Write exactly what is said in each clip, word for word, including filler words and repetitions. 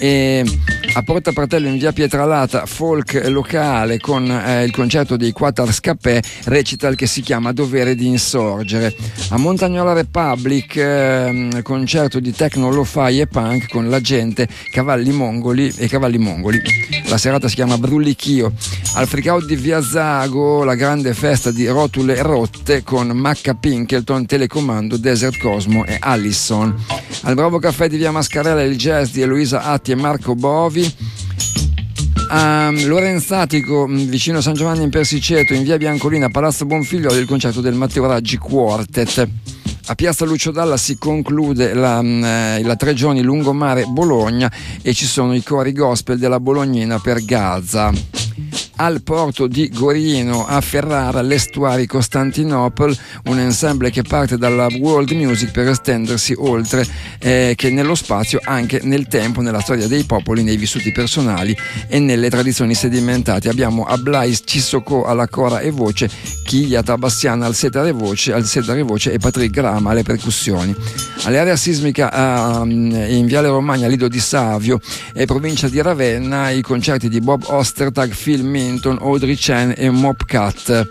E a Porta Pratello in via Pietralata, folk locale con eh, il concerto dei Quattro Scapè, recital che si chiama Dovere di insorgere. A Montagnola Republic eh, concerto di techno lo-fi e punk con la gente, cavalli mongoli e cavalli mongoli. La serata si chiama Brullichio. Al Freakout di via Zago la grande festa di rotule rotte con Macca Pinkelton, Telecomando, Desert Cosmo e Allison. Al Bravo Caffè di via Mascarella il jazz di Eloisa Atti e Marco Bovi. A Lorenzatico vicino San Giovanni in Persiceto in via Biancolina Palazzo Bonfigliolo il concerto del Matteo Raggi Quartet. A Piazza Lucio Dalla si conclude la, eh, la tre giorni lungomare Bologna e ci sono i cori gospel della Bolognina per Gaza. Al porto di Gorino a Ferrara l'Estuari Costantinopoli, un ensemble che parte dalla world music per estendersi oltre eh, che nello spazio, anche nel tempo, nella storia dei popoli, nei vissuti personali e nelle tradizioni sedimentate. Abbiamo Ablais Cissokò alla cora e voce, Chiglia Tabassiana al setare voce, al setare voce e Patrick Grama alle percussioni. All'area sismica uh, in Viale Romagna Lido di Savio e provincia di Ravenna i concerti di Bob Ostertag, Phil Minton, Audrey Chen e Mopcat.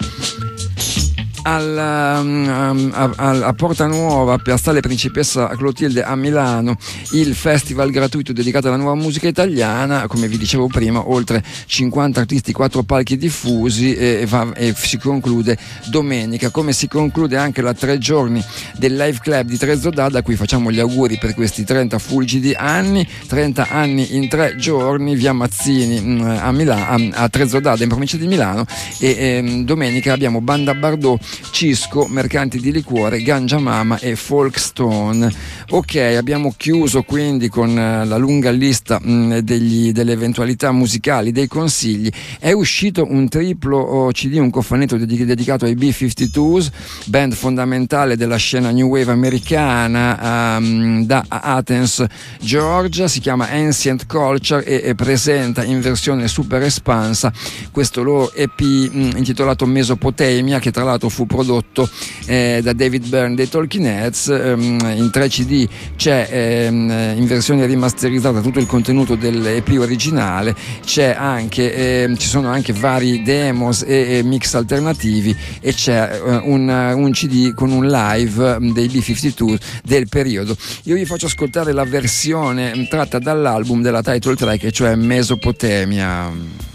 Al, um, a, a Porta Nuova, Piazzale Principessa Clotilde a Milano, il festival gratuito dedicato alla nuova musica italiana, come vi dicevo prima, oltre cinquanta artisti, quattro palchi diffusi e, e, va, e si conclude domenica, come si conclude anche la tre giorni del Live Club di Trezzo d'Adda, a cui facciamo gli auguri per questi trenta fulgidi anni, trenta anni in tre giorni, via Mazzini a, Milano, a, a Trezzo d'Adda in provincia di Milano e, e domenica abbiamo Banda Bardot, Cisco, Mercanti di Liquore, Ganja Mama e Folkstone. Ok, abbiamo chiuso quindi con la lunga lista mh, degli, delle eventualità musicali, dei consigli. È uscito un triplo C D, un cofanetto dedicato ai B cinquantadue, band fondamentale della scena new wave americana um, da Athens, Georgia. Si chiama Ancient Culture e, e presenta in versione super espansa questo loro E P mh, intitolato Mesopotamia, che tra l'altro fu prodotto eh, da David Byrne dei Talking Heads. Um, in tre C D c'è ehm, in versione rimasterizzata tutto il contenuto dell'E P originale, c'è anche eh, ci sono anche vari demos e, e mix alternativi e c'è eh, un, un C D con un live um, dei B cinquantadue del periodo. Io vi faccio ascoltare la versione tratta dall'album della title track, e cioè Mesopotamia.